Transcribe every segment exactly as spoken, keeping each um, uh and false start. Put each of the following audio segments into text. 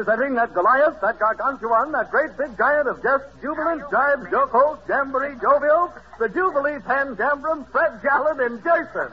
presenting that Goliath, that gargantuan, that great big giant of jest, jubilant, jibes, jocose, jamboree, jovial, the Jubilee Pen Gambrum, Fred Gallant, and Jason.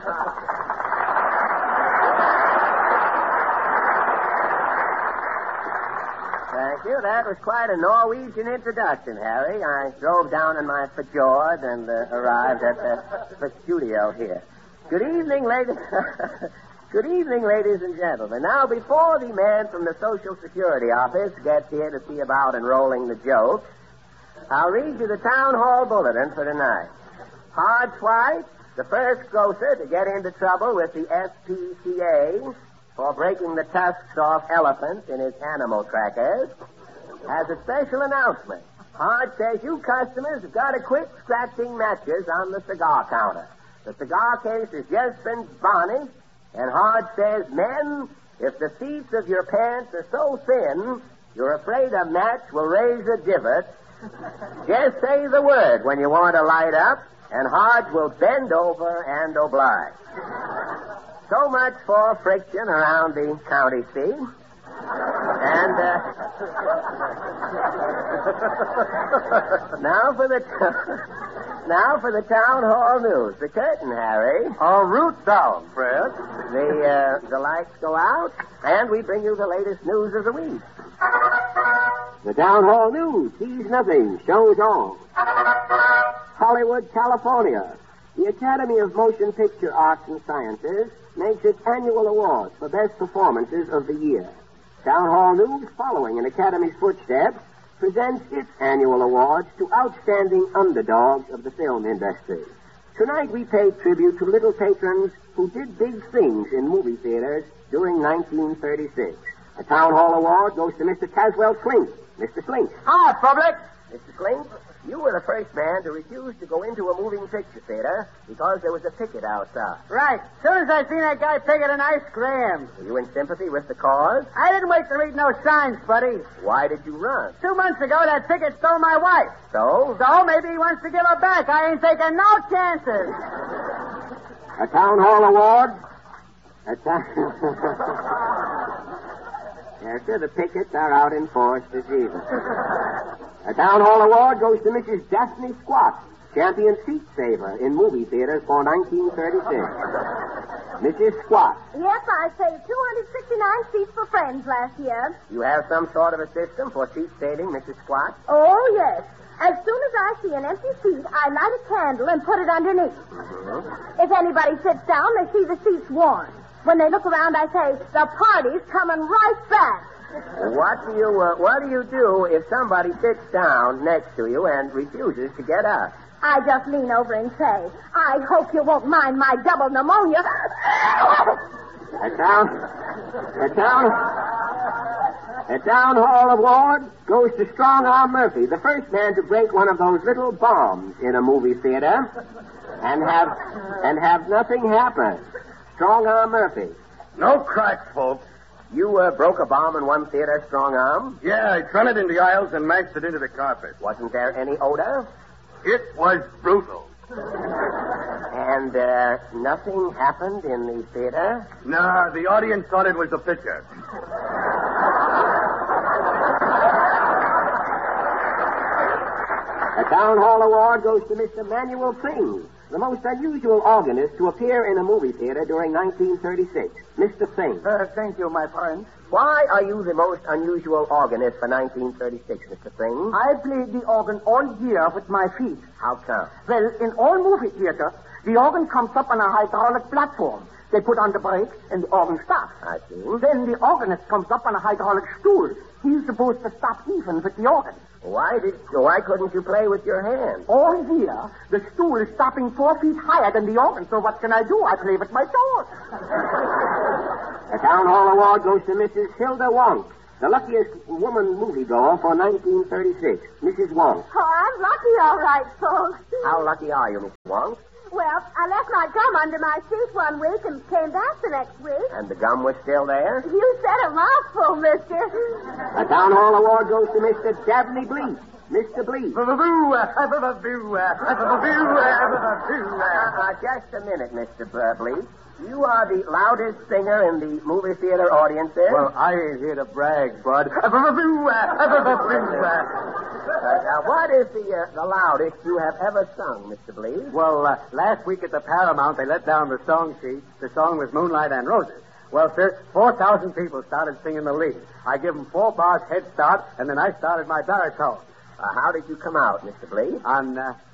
Thank you. That was quite a Norwegian introduction, Harry. I drove down in my Fjord and uh, arrived at the, the studio here. Good evening, ladies. Good evening, ladies and gentlemen. Now, before the man from the Social Security office gets here to see about enrolling the jokes, I'll read you the town hall bulletin for tonight. Hard White, the first grocer to get into trouble with the S P C A for breaking the tusks off elephants in his animal crackers, has a special announcement. Hard says you customers have got to quit scratching matches on the cigar counter. The cigar case has just been varnished, and Hard says, men, if the seats of your pants are so thin you're afraid a match will raise a divot, just say the word when you want to light up, and Hard will bend over and oblige. So much for friction around the county seat. And uh, now for the t- now for the town hall news. The curtain, Harry. I'll root down, Fred. The uh, the lights go out, and we bring you the latest news of the week. The town hall news sees nothing, shows all. Hollywood, California. The Academy of Motion Picture Arts and Sciences makes its annual award for best performances of the year. Town Hall News, following in Academy's footsteps, presents its annual awards to outstanding underdogs of the film industry. Tonight we pay tribute to little patrons who did big things in movie theaters during nineteen thirty-six. The Town Hall Award goes to Mister Caswell Slink. Mister Slink. Hi, public. Mister Slink, you were the first man to refuse to go into a moving picture theater because there was a picket outside. Right. As soon as I seen that guy picketing, I screamed. Were you in sympathy with the cause? I didn't wait to read no signs, buddy. Why did you run? Two months ago, that picket stole my wife. So? So maybe he wants to give her back. I ain't taking no chances. A Town Hall Award? A town... Yes, sir, the pickets are out in force this evening. A Town Hall Award goes to Missus Daphne Squat, champion seat saver in movie theaters for nineteen thirty-six. Missus Squat. Yes, I saved two hundred sixty-nine seats for friends last year. You have some sort of a system for seat saving, Missus Squat? Oh, yes. As soon as I see an empty seat, I light a candle and put it underneath. Mm-hmm. If anybody sits down, they see the seats warm. When they look around, I say, the party's coming right back. What do you uh, What do you do if somebody sits down next to you and refuses to get up? I just lean over and say, I hope you won't mind my double pneumonia. A town, a town, a town hall award goes to Strong Arm Murphy, the first man to break one of those little bombs in a movie theater, and have and have nothing happen. Strong Arm Murphy. No cracks, folks. You uh, broke a bomb in one theater, Strong Arm? Yeah, I trun it into the aisles and mashed it into the carpet. Wasn't there any odor? It was brutal. And uh, nothing happened in the theater? Nah, the audience thought it was a picture. A Town Hall Award goes to Mister Manuel Singh, the most unusual organist to appear in a movie theater during nineteen thirty-six. Mister Singh. Uh, thank you, my friend. Why are you the most unusual organist for nineteen thirty-six, Mister Singh? I played the organ all year with my feet. How come? Well, in all movie theaters, the organ comes up on a hydraulic platform. They put on the brakes, and the organ stops. I see. Then the organist comes up on a hydraulic stool. He's supposed to stop even with the organ. Why did? Why couldn't you play with your hands? All year, the stool is stopping four feet higher than the organ, so what can I do? I play with my toes. A Town Hall Award goes to Missus Hilda Wonk, the luckiest woman moviegoer for nineteen thirty-six. Missus Wonk. Oh, I'm lucky, all right, folks. How lucky are you, Miss Wonk? Well, I left my gum under my seat one week and came back the next week. And the gum was still there? You said a mouthful, mister. A town hall award goes to Mister Dabney Bleak. Mister Bleak. Boo-boo-boo, uh, boo-boo-boo, uh, boo-boo-boo, uh, boo-boo-boo, uh. Uh, just a minute, Mister Bleak. You are the loudest singer in the movie theater audiences. Well, I ain't here to brag, Bud. Uh, boo-boo-boo, uh, boo-boo-boo, uh. Uh, now, what is the uh, the loudest you have ever sung, Mister Bleak? Well, uh, last week at the Paramount, they let down the song sheet. The song was Moonlight and Roses. Well, sir, four thousand people started singing the lead. I give them four bars head start, and then I started my baritone. Uh, how did you come out, Mister Bleak? On, uh,